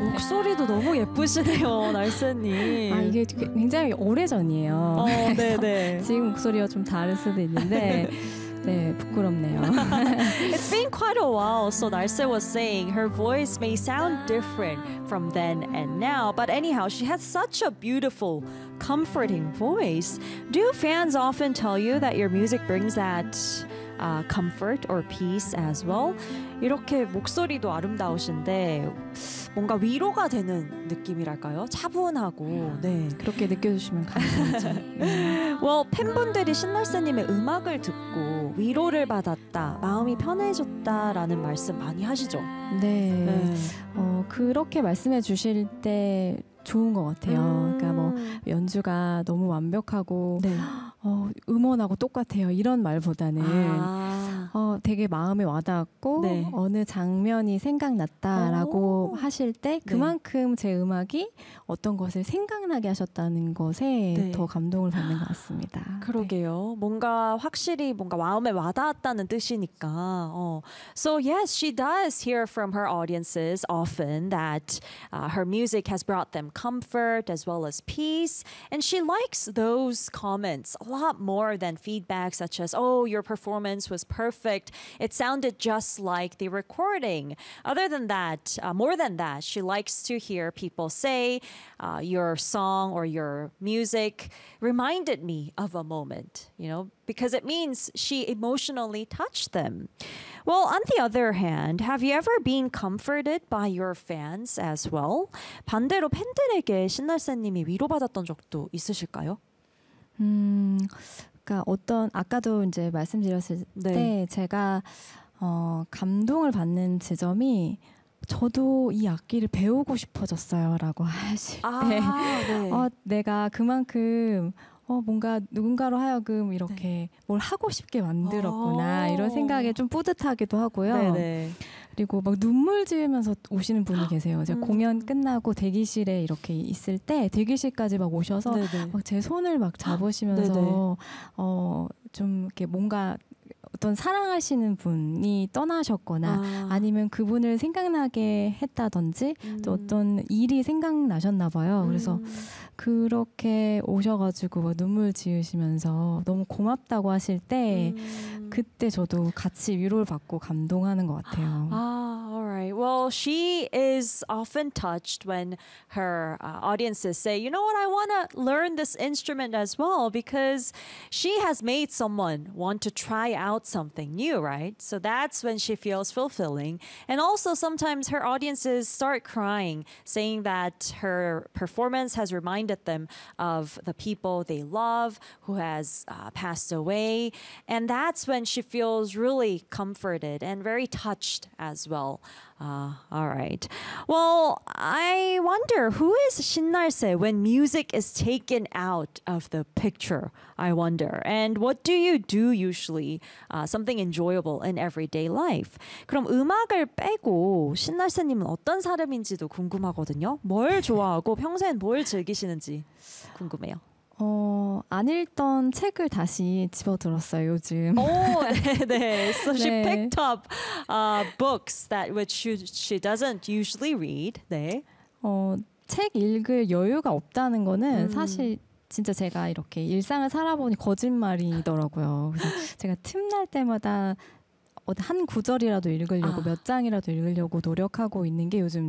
목소리도 너무 예쁘시네요, 날쌔님. 아, 이게 굉장히 오래전이에요. 네네. 지금 목소리가 좀 다를 수도 있는데 네, 부끄럽네요. It's been quite a while, so Narsa was saying her voice may sound different from then and now, but anyhow, she has such a beautiful, comforting voice. Do fans often tell you that your music brings that comfort or peace as well? 이렇게 목소리도 아름다우신데 뭔가 위로가 되는 느낌이랄까요? 차분하고 네. 그렇게 느껴주시면 감사하죠. Well, 팬분들이 신날새님의 음악을 듣고 위로를 받았다, 마음이 편해졌다라는 말씀 많이 하시죠? 네. 그렇게 말씀해 주실 때 좋은 것 같아요. 그러니까 뭐 연주가 너무 완벽하고 네. 음원하고 똑같아요. 이런 말보다는 되게 마음에 와닿았고 네. 어느 장면이 생각났다라고 하실 때 그만큼 제 음악이 어떤 것을 생각나게 하셨다는 것에 네. 더 감동을 받는 것 같습니다. 그러게요. 뭔가 확실히 뭔가 마음에 와닿았다는 뜻이니까. So yes, she does hear from her audiences often that her music has brought them comfort as well as peace, and she likes those comments a lot more than feedback such as, "Oh, your performance was perfect. It sounded just like the recording." Other than that, more than that, she likes to hear people say, "Your song or your music reminded me of a moment," you know, because it means she emotionally touched them. Well, on the other hand, have you ever been comforted by your fans as well? 반대로 팬들에게 신날새님이 위로받았던 적도 있으실까요? 그러니까 아까도 이제 말씀드렸을 때 제가 감동을 받는 지점이 저도 이 악기를 배우고 싶어졌어요라고 하실 때 네. 내가 그만큼 뭔가 누군가로 하여금 이렇게 뭘 하고 싶게 만들었구나 이런 생각에 좀 뿌듯하기도 하고요. 네네. 그리고 막 눈물 지으면서 오시는 분이 계세요. 제가 공연 끝나고 대기실에 이렇게 있을 때 대기실까지 막 오셔서 막 제 손을 막 잡으시면서 좀 이렇게 뭔가 어떤 사랑하시는 분이 떠나셨거나 아니면 그분을 생각나게 했다든지 또 어떤 일이 생각나셨나 봐요. 그래서 그렇게 오셔가지고 막 눈물 지으시면서 너무 고맙다고 하실 때 그때 저도 같이 위로를 받고 감동하는 것 같아요. All right. Well, she is often touched when her audiences say, "You know what? I want to learn this instrument as well," because she has made someone want to try out something new, right? So that's when she feels fulfilling. And also sometimes her audiences start crying, saying that her performance has reminded them of the people they love who has passed away. And that's when she feels really comforted and very touched as well. All right. Well, I wonder, who is 신날새 when music is taken out of the picture? I wonder. And what do you do usually? Something enjoyable in everyday life. 그럼 음악을 빼고 신날새님은 어떤 사람인지도 궁금하거든요. 뭘 좋아하고 평소엔 뭘 즐기시는지 궁금해요. 안 읽던 책을 다시 집어들었어요, 요즘. 네. So she picked up books that which she doesn't usually read. 네. 책 읽을 여유가 없다는 거는 사실 진짜 제가 이렇게 일상을 살아보니 거짓말이더라고요. 그래서 제가 틈날 때마다 한 구절이라도 읽으려고 몇 장이라도 읽으려고 노력하고 있는 게 요즘